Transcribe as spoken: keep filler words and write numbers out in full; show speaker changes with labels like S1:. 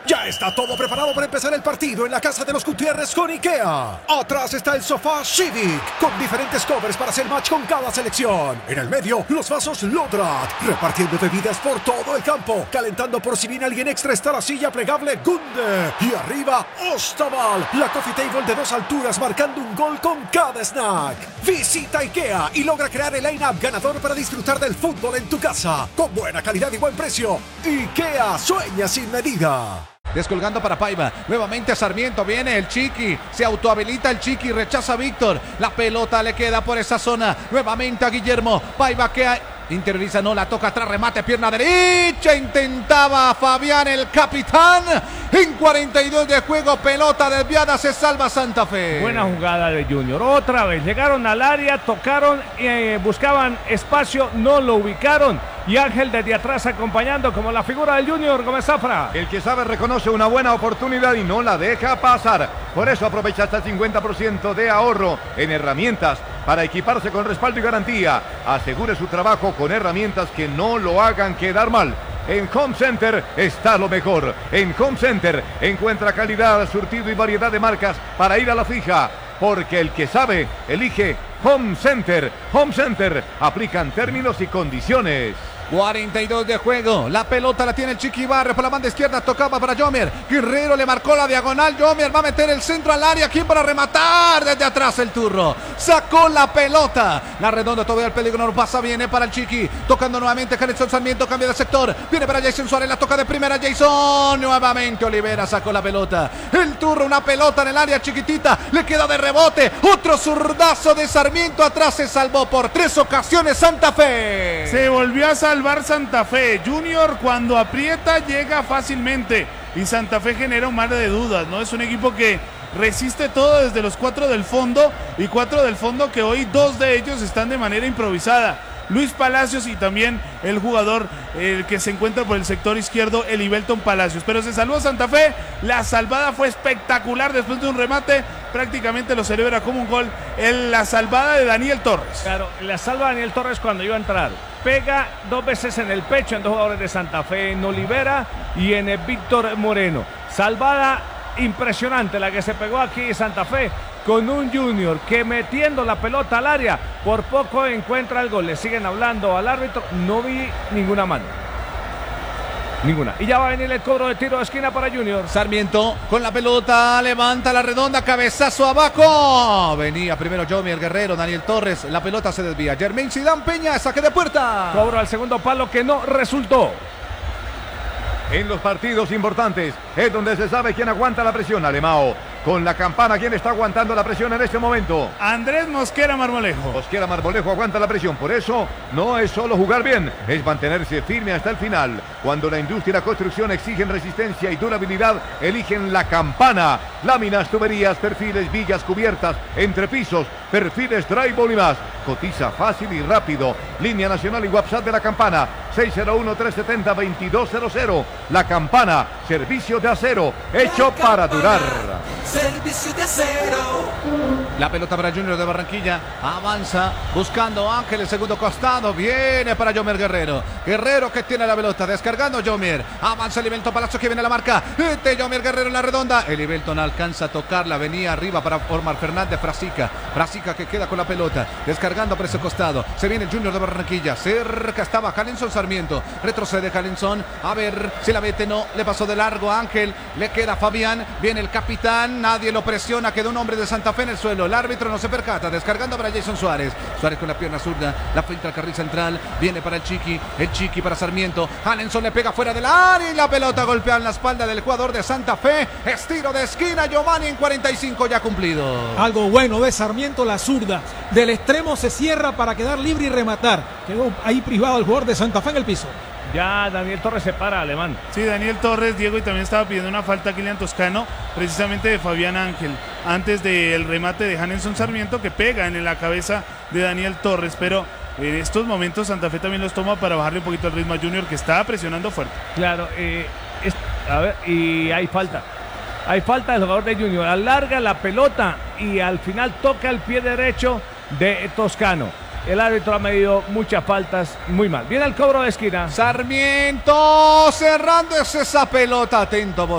S1: Ya está todo preparado para empezar el partido en la casa de los Gutiérrez con IKEA. Atrás está el sofá Civic, con diferentes covers para hacer match con cada selección. En el medio, los vasos Lodrat, repartiendo bebidas por todo el campo. Calentando por si viene alguien extra está la silla plegable Gunde. Y arriba, Ostaval, la coffee table de dos alturas marcando un gol con cada snack. Visita IKEA y logra crear el line-up ganador para disfrutar del fútbol en tu casa. Con buena calidad y buen precio. IKEA sueña sin medida.
S2: Descolgando para Paiva, nuevamente a Sarmiento, viene el Chiqui, se autohabilita el Chiqui, rechaza a Víctor, la pelota le queda por esa zona, nuevamente a Guillermo, Paiva que interioriza, no la toca atrás, remate, pierna derecha, intentaba Fabián el capitán, en cuarenta y dos de juego, pelota desviada, se salva Santa Fe.
S3: Buena jugada de Junior, otra vez, llegaron al área, tocaron, eh, buscaban espacio, no lo ubicaron, y Ángel desde atrás acompañando como la figura del Junior, Gómez Zafra.
S4: El que sabe reconoce una buena oportunidad y no la deja pasar, por eso aprovecha hasta el cincuenta por ciento de ahorro en herramientas para equiparse con respaldo y garantía. Asegure su trabajo con herramientas que no lo hagan quedar mal. En Home Center está lo mejor. En Home Center encuentra calidad, surtido y variedad de marcas para ir a la fija. Porque el que sabe, elige Home Center. Home Center. Aplican términos y condiciones.
S2: cuarenta y dos de juego, la pelota la tiene el Chiqui Barrio por la banda izquierda, tocaba para Yomer, Guerrero le marcó la diagonal, Yomer va a meter el centro al área, ¿quién para rematar? Desde atrás el turro, sacó la pelota, la redonda todavía el peligro no pasa, viene para el Chiqui, tocando nuevamente Jason Sarmiento, cambia de sector, viene para Jason Suárez, la toca de primera Jason, nuevamente Olivera sacó la pelota, el turro, una pelota en el área chiquitita, le queda de rebote, otro zurdazo de Sarmiento, atrás se salvó por tres ocasiones Santa Fe.
S5: Se volvió a salvar Santa Fe. Junior cuando aprieta llega fácilmente y Santa Fe genera un mar de dudas, ¿no? Es un equipo que resiste todo desde los cuatro del fondo y cuatro del fondo que hoy dos de ellos están de manera improvisada. Luis Palacios y también el jugador el que se encuentra por el sector izquierdo, Elivelton Palacios. Pero se salvó Santa Fe, la salvada fue espectacular después de un remate, prácticamente lo celebra como un gol, en la salvada de Daniel Torres.
S3: Claro, la salva Daniel Torres cuando iba a entrar. Pega dos veces en el pecho en dos jugadores de Santa Fe, en Olivera y en el Víctor Moreno. Salvada impresionante la que se pegó aquí Santa Fe con un Junior que metiendo la pelota al área por poco encuentra el gol. Le siguen hablando al árbitro, no vi ninguna mano. Ninguna. Y ya va a venir el cobro de tiro de esquina para Junior.
S2: Sarmiento con la pelota, levanta la redonda, cabezazo abajo. Venía primero Yomi, el Guerrero, Daniel Torres. La pelota se desvía. Germain Zidane Peña, saque de puerta.
S3: Cobro al segundo palo que no resultó.
S4: En los partidos importantes es donde se sabe quién aguanta la presión, Alemao. Con la campana, ¿quién está aguantando la presión en este momento?
S5: Andrés Mosquera Marmolejo.
S4: Mosquera Marmolejo aguanta la presión, por eso no es solo jugar bien, es mantenerse firme hasta el final. Cuando la industria y la construcción exigen resistencia y durabilidad, eligen la campana. Láminas, tuberías, perfiles, vigas, cubiertas, entrepisos, perfiles, drywall y más. Cotiza fácil y rápido. Línea nacional y WhatsApp de la campana, seis cero uno, tres siete cero, dos dos cero cero. La campana, servicio de acero, hecho para durar.
S6: Servicio de acero.
S2: La pelota para Junior de Barranquilla. Avanza buscando Ángel, el segundo costado. Viene para Yomer Guerrero. Guerrero que tiene la pelota. Descargando Yomer. Avanza Elivelton Palacio que viene a la marca. De Yomer Guerrero en la redonda. Elivelton alcanza a tocarla. Venía arriba para Omar Fernández. Frasica. Frasica que queda con la pelota. Descargando por ese costado. Se viene el Junior de Barranquilla. Cerca estaba Jalenson Sarmiento. Retrocede Jalenson. A ver si la mete. No. Le pasó de largo a Ángel. Le queda Fabián. Viene el capitán. Nadie lo presiona, quedó un hombre de Santa Fe en el suelo, el árbitro no se percata, descargando para Jason Suárez, Suárez con la pierna zurda, la finta al carril central, viene para el Chiqui, el Chiqui para Sarmiento, Jalenson le pega fuera del área y la pelota golpea en la espalda del jugador de Santa Fe, estiro de esquina, Giovanni en cuarenta y cinco ya cumplido.
S7: Algo bueno de Sarmiento, la zurda, del extremo se cierra para quedar libre y rematar, quedó ahí privado el jugador de Santa Fe en el piso.
S3: Ya Daniel Torres se para, Alemán.
S5: Sí, Daniel Torres, Diego, y también estaba pidiendo una falta a Kylian Toscano, precisamente de Fabián Ángel, antes del remate de Jalenson Sarmiento, que pega en la cabeza de Daniel Torres, pero en estos momentos Santa Fe también los toma para bajarle un poquito el ritmo a Junior, que estaba presionando fuerte.
S3: Claro, eh, es, a ver, y hay falta. Hay falta del jugador de Junior, alarga la pelota y al final toca el pie derecho de Toscano. El árbitro ha medido muchas faltas, muy mal. Viene el cobro de esquina.
S2: Sarmiento cerrando esa pelota, atento.